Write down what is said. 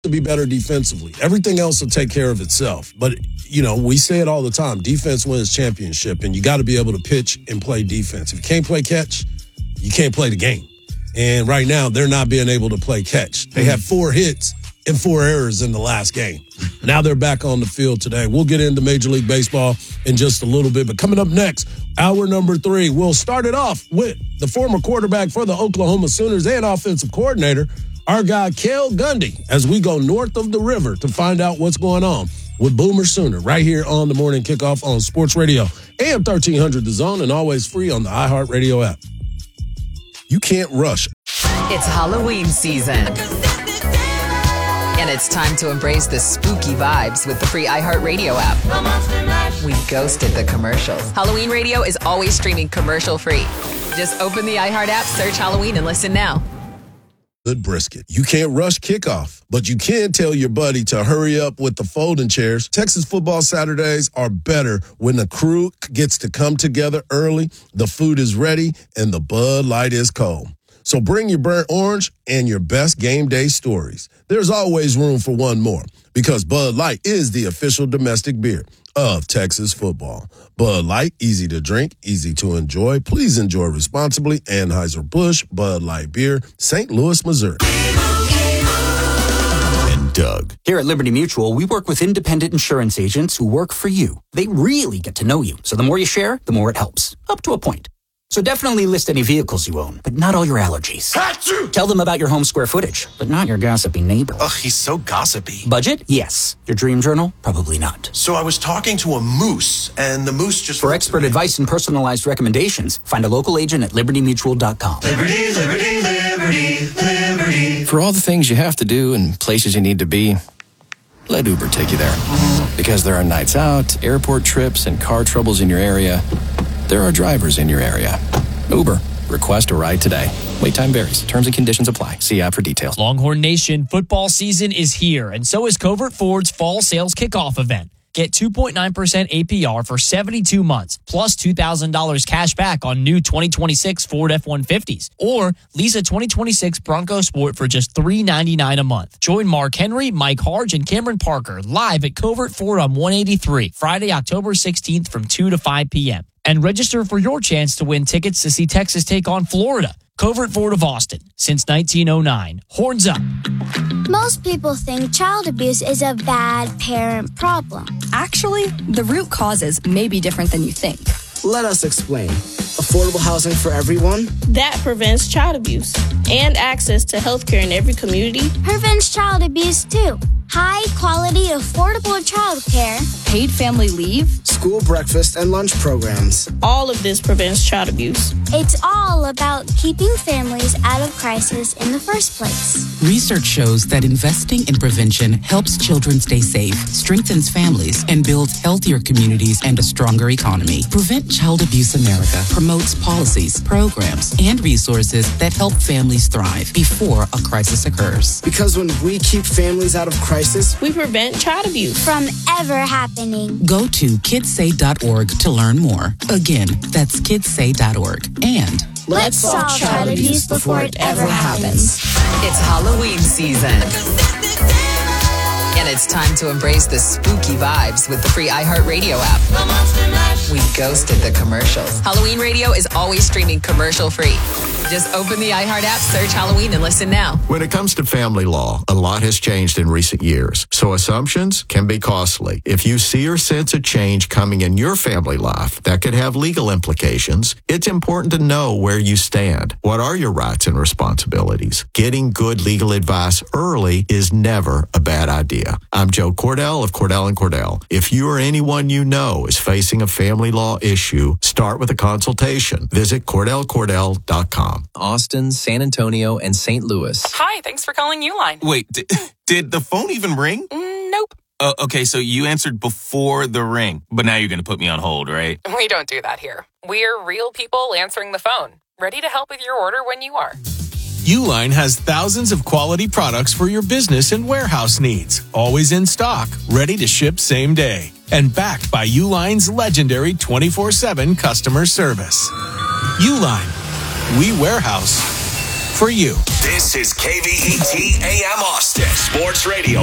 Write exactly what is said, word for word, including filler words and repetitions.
to be better defensively. Everything else will take care of itself. But, you know, we say it all the time. Defense wins championship, and you got to be able to pitch and play defense. If you can't play catch, you can't play the game. And right now, they're not being able to play catch. They had four hits and four errors in the last game. Now they're back on the field today. We'll get into Major League Baseball in just a little bit. But coming up next, hour number three, we'll start it off with the former quarterback for the Oklahoma Sooners and offensive coordinator, our guy, Cale Gundy, as we go north of the river to find out what's going on with Boomer Sooner right here on the Morning Kickoff on Sports Radio, A M thirteen hundred The Zone, and always free on the iHeartRadio app. You can't rush. It's Halloween season. And it's time to embrace the spooky vibes with the free iHeartRadio app. We ghosted the commercials. Halloween Radio is always streaming commercial-free. Just open the iHeart app, search Halloween, and listen now. Good brisket. You can't rush kickoff, but you can tell your buddy to hurry up with the folding chairs. Texas football Saturdays are better when the crew gets to come together early, the food is ready, and the Bud Light is cold. So bring your burnt orange and your best game day stories. There's always room for one more because Bud Light is the official domestic beer of Texas football. Bud Light, easy to drink, easy to enjoy. Please enjoy responsibly. Anheuser-Busch, Bud Light Beer, Saint Louis, Missouri. And Doug. Here at Liberty Mutual, we work with independent insurance agents who work for you. They really get to know you. So the more you share, the more it helps. Up to a point. So definitely list any vehicles you own, but not all your allergies. Achoo! Tell them about your home square footage, but not your gossipy neighbor. Ugh, he's so gossipy. Budget? Yes. Your dream journal? Probably not. So I was talking to a moose, and the moose just... For expert advice and personalized recommendations, find a local agent at liberty mutual dot com. Liberty, liberty, liberty, liberty. For all the things you have to do and places you need to be, let Uber take you there. Because there are nights out, airport trips, and car troubles in your area, there are drivers in your area. Uber. Request a ride today. Wait time varies. Terms and conditions apply. See app for details. Longhorn Nation, football season is here, and so is Covert Ford's fall sales kickoff event. Get two point nine percent A P R for seventy-two months, plus two thousand dollars cash back on new twenty twenty-six Ford F one fifties. Or lease a twenty twenty-six Bronco Sport for just three hundred ninety-nine dollars a month. Join Mark Henry, Mike Harge, and Cameron Parker live at Covert Ford on one eighty-three, Friday, October sixteenth from two to five p.m. And register for your chance to win tickets to see Texas take on Florida. Covert Ford of Austin, since nineteen oh nine. Horns up. Most people think child abuse is a bad parent problem. Actually, the root causes may be different than you think. Let us explain. Affordable housing for everyone? That prevents child abuse. And access to health care in every community. Prevents child abuse, too. High quality, affordable child care. Paid family leave. School breakfast and lunch programs. All of this prevents child abuse. It's all about keeping families out of crisis in the first place. Research shows that investing in prevention helps children stay safe, strengthens families, and builds healthier communities and a stronger economy. Prevent Child Abuse America promotes policies, programs, and resources that help families thrive before a crisis occurs. Because when we keep families out of crisis, we prevent child abuse from ever happening. Go to kids say dot org to learn more. Again, that's kids say dot org. And let's solve child abuse before it ever happens. It's Halloween season. And it's time to embrace the spooky vibes with the free iHeartRadio app. We ghosted the commercials. Halloween Radio is always streaming commercial-free. Just open the iHeart app, search Halloween, and listen now. When it comes to family law, a lot has changed in recent years, so assumptions can be costly. If you see or sense a change coming in your family life that could have legal implications, it's important to know where you stand. What are your rights and responsibilities? Getting good legal advice early is never a bad idea. I'm Joe Cordell of Cordell and Cordell. If you or anyone you know is facing a family law issue, start with a consultation. Visit Cordell Cordell dot com. Austin, San Antonio, and Saint Louis. Hi, thanks for calling Uline. Wait, did, did the phone even ring? Mm, nope. Uh, okay, so you answered before the ring, but now you're going to put me on hold, right? We don't do that here. We're real people answering the phone, ready to help with your order when you are. Uline has thousands of quality products for your business and warehouse needs, always in stock, ready to ship same day, and backed by Uline's legendary twenty-four seven customer service. Uline, we warehouse for you. This is K V E T A M Austin, Sports Radio